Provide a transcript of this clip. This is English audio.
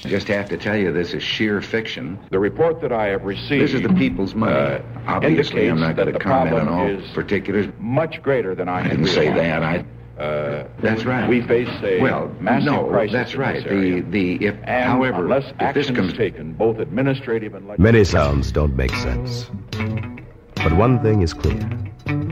just have to tell you this is sheer fiction. The report that I have received... This is the people's money. Obviously, I'm not going to comment on all particulars. Much greater than I didn't say that. That's right. We face a massive crisis. That's right. However, unless action is taken, both administrative and legislative... Many sounds don't make sense. But one thing is clear.